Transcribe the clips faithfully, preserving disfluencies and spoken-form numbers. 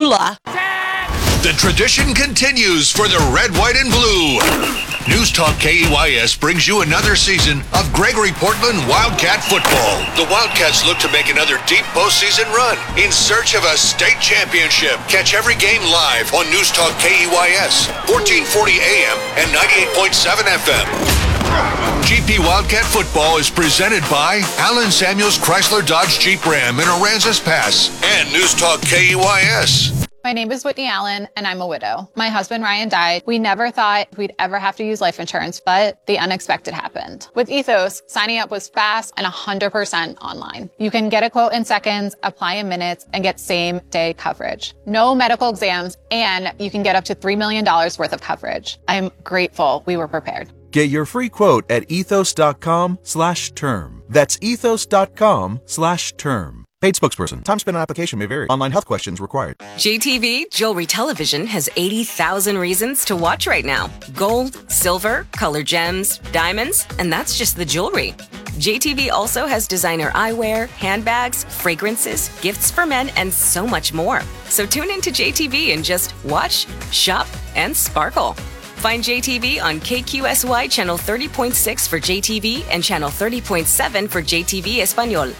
Cholula. The tradition continues for the red, white, and blue. News Talk K E Y S brings you another season of Gregory Portland Wildcat football. The Wildcats look to make another deep postseason run in search of a state championship. Catch every game live on News Talk K E Y S, fourteen forty A M and ninety-eight point seven F M. G P Wildcat football is presented by Allen Samuels Chrysler Dodge Jeep Ram in Aransas Pass and News Talk K E Y S. My name is Whitney Allen, and I'm a widow. My husband, Ryan, died. We never thought we'd ever have to use life insurance, but the unexpected happened. With Ethos, signing up was fast and one hundred percent online. You can get a quote in seconds, apply in minutes, and get same-day coverage. No medical exams, and you can get up to three million dollars worth of coverage. I'm grateful we were prepared. Get your free quote at ethos.com slash term. That's ethos.com slash term. Paid spokesperson. Time spent on application may vary. Online health questions required. J T V Jewelry Television has eighty thousand reasons to watch right now. Gold, silver, color gems, diamonds, and that's just the jewelry. J T V also has designer eyewear, handbags, fragrances, gifts for men, and so much more. So tune into J T V and just watch, shop, and sparkle. Find J T V on K Q S Y Channel thirty point six for J T V and Channel thirty point seven for J T V Espanol.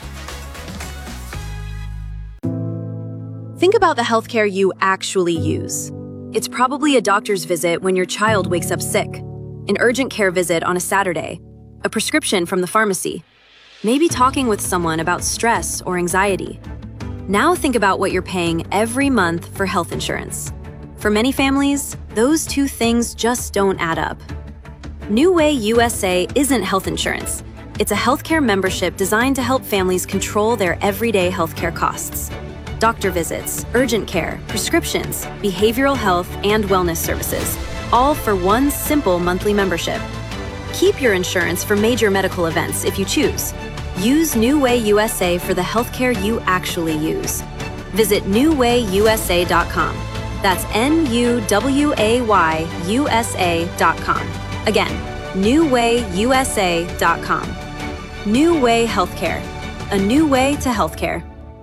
Think about the healthcare you actually use. It's probably a doctor's visit when your child wakes up sick, an urgent care visit on a Saturday, a prescription from the pharmacy, maybe talking with someone about stress or anxiety. Now think about what you're paying every month for health insurance. For many families, those two things just don't add up. New Way U S A isn't health insurance. It's a healthcare membership designed to help families control their everyday healthcare costs. Doctor visits, urgent care, prescriptions, behavioral health, and wellness services, all for one simple monthly membership. Keep your insurance for major medical events if you choose. Use New Way U S A for the healthcare you actually use. Visit new way u s a dot com. That's N U W A Y U S A dot com. Again, new way u s a dot com. New Way Healthcare. A new way to healthcare.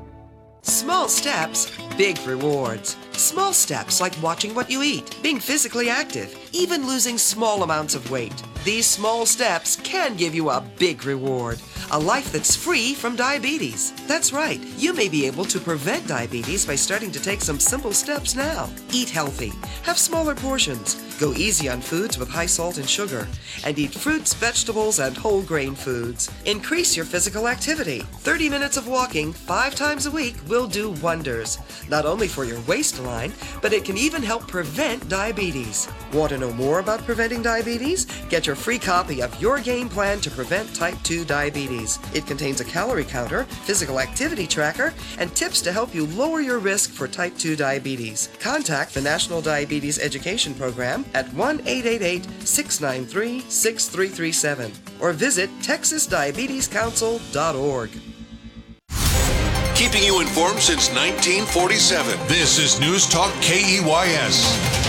Small steps, big rewards. Small steps like watching what you eat, being physically active, even losing small amounts of weight. These small steps can give you a big reward, a life that's free from diabetes. That's right, you may be able to prevent diabetes by starting to take some simple steps now. Eat healthy, have smaller portions, go easy on foods with high salt and sugar, and eat fruits, vegetables, and whole grain foods. Increase your physical activity. thirty minutes of walking five times a week will do wonders, not only for your waistline, but it can even help prevent diabetes. Want to know more about preventing diabetes? Get your free copy of Your Game Plan to Prevent Type two Diabetes. It contains a calorie counter, physical activity tracker, and tips to help you lower your risk for type two diabetes. Contact the National Diabetes Education Program at one eight eight eight, six nine three, six three three seven or visit texas diabetes council dot org. Keeping you informed since nineteen forty-seven. This is News Talk K E Y S.